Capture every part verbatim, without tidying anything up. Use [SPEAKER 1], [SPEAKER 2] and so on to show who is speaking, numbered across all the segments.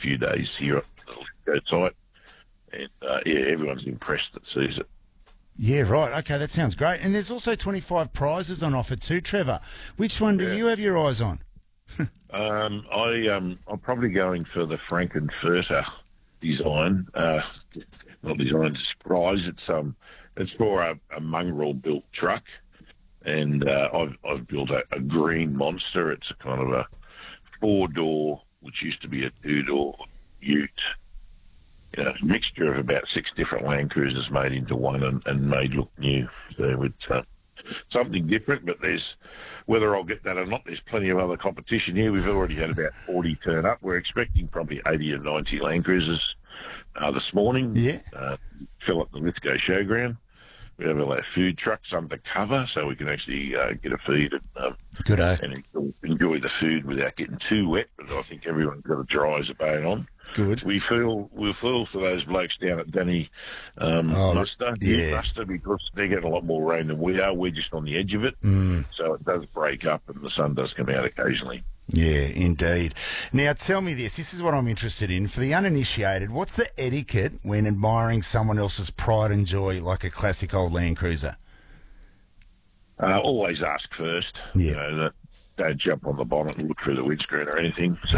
[SPEAKER 1] few days here at the Lithgow site. And, uh, yeah, everyone's impressed that sees it.
[SPEAKER 2] Yeah, right. Okay, that sounds great. And there's also twenty-five prizes on offer too, Trevor. Which one do
[SPEAKER 1] Yeah.
[SPEAKER 2] you have your eyes on?
[SPEAKER 1] Um, I, um, I'm probably going for the Frankenfurter design. Uh, not design, surprise. It's um, it's for a, a mongrel-built truck. And uh, I've, I've built a, a green monster. It's a kind of a four-door, which used to be a two-door ute. You know, a mixture of about six different Land Cruisers made into one and, and made look new. So it's uh, something different, but there's, whether I'll get that or not, there's plenty of other competition here. We've already had about forty turn up. We're expecting probably eighty or ninety Land Cruisers uh, this morning.
[SPEAKER 2] Yeah.
[SPEAKER 1] Uh, fill up the Lithgow Showground. We have all our food trucks undercover, so we can actually uh, get a feed and, um,
[SPEAKER 2] Good, eh?
[SPEAKER 1] and enjoy the food without getting too wet. But I think everyone's got a dry as a bone on.
[SPEAKER 2] Good.
[SPEAKER 1] We feel we feel for those blokes down at Danny um,
[SPEAKER 2] Oh,
[SPEAKER 1] Muster,
[SPEAKER 2] yeah.
[SPEAKER 1] Muster, because they're getting a lot more rain than we are. We're just on the edge of it,
[SPEAKER 2] Mm.
[SPEAKER 1] so it does break up, and the sun does come out occasionally.
[SPEAKER 2] Yeah, indeed. Now, tell me this. This is what I'm interested in. For the uninitiated, what's the etiquette when admiring someone else's pride and joy like a classic old Land Cruiser?
[SPEAKER 1] Uh, always ask first.
[SPEAKER 2] Yeah.
[SPEAKER 1] You know, that- don't jump on the bonnet and look through the windscreen or anything. So,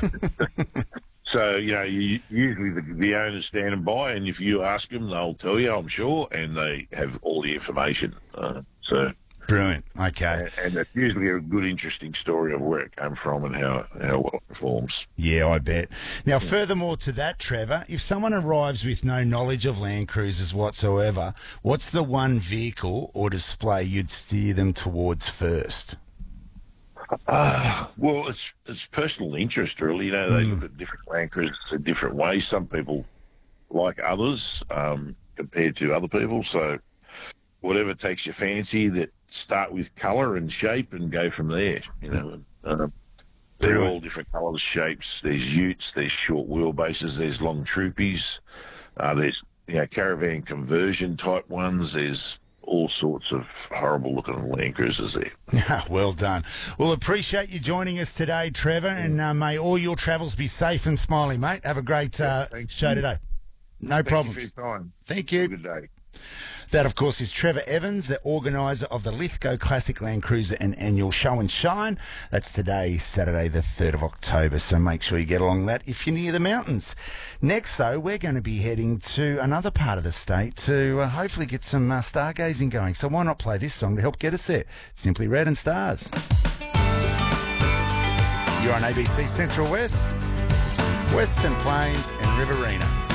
[SPEAKER 1] so you know, you, usually the, the owner's standing by, and if you ask them, they'll tell you, I'm sure, and they have all the information. Uh, so.
[SPEAKER 2] Brilliant. Okay.
[SPEAKER 1] And, and it's usually a good, interesting story of where it came from and how, how well it performs.
[SPEAKER 2] Yeah, I bet. Now, furthermore to that, Trevor, if someone arrives with no knowledge of Land Cruisers whatsoever, what's the one vehicle or display you'd steer them towards first?
[SPEAKER 1] Uh, well, it's it's personal interest, really. You know, they look at different Land Cruisers in different ways. Some people like others um, compared to other people. So whatever takes your fancy, that start with colour and shape and go from there. You know, um, they're all different colours, shapes. There's utes, there's short wheelbases, there's long troopies, uh, there's you know caravan conversion type ones. There's all sorts of horrible looking Land Cruisers there.
[SPEAKER 2] Well done. Well, appreciate you joining us today, Trevor, and uh, may all your travels be safe and smiley, mate. Have a great uh,
[SPEAKER 1] thanks.
[SPEAKER 2] show today. No
[SPEAKER 1] Thank
[SPEAKER 2] problems.
[SPEAKER 1] you for your time.
[SPEAKER 2] Thank
[SPEAKER 1] Have a
[SPEAKER 2] you.
[SPEAKER 1] good day.
[SPEAKER 2] That, of course, is Trevor Evans, the organiser of the Lithgow Classic Land Cruiser and annual Show and Shine. That's today, Saturday, the third of October, so make sure you get along that if you're near the mountains. Next, though, we're going to be heading to another part of the state to uh, hopefully get some uh, stargazing going. So why not play this song to help get us there? Simply Red and Stars. You're on A B C Central West, Western Plains and Riverina.